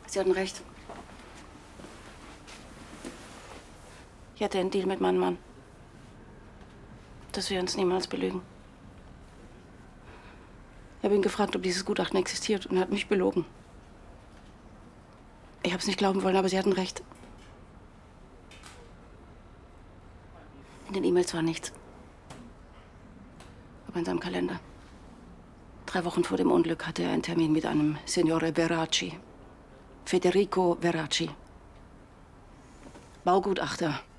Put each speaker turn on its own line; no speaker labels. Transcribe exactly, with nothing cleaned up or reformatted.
Sie hatten recht. Ich hatte einen Deal mit meinem Mann, dass wir uns niemals belügen. Ich habe ihn gefragt, ob dieses Gutachten existiert, und er hat mich belogen. Ich habe es nicht glauben wollen, aber Sie hatten recht. In den E-Mails war nichts. Aber in seinem Kalender. Drei Wochen vor dem Unglück hatte er einen Termin mit einem Signore Veracci. Federico Veracci. Baugutachter.